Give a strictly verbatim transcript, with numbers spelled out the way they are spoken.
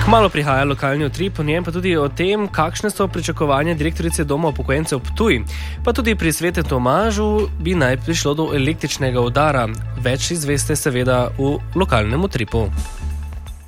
Kmalu prihaja lokalni utrip, po njem pa tudi o tem, kakšne so pričakovanja direktorice Doma upokojencev Ptuj. Pa tudi pri Svetem Tomažu bi naj prišlo do električnega udara. Več izveste seveda v lokalnem utripu.